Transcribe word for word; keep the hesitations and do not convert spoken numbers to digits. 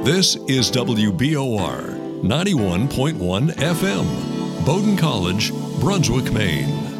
This is W B O R ninety-one point one F M, Bowdoin College, Brunswick, Maine.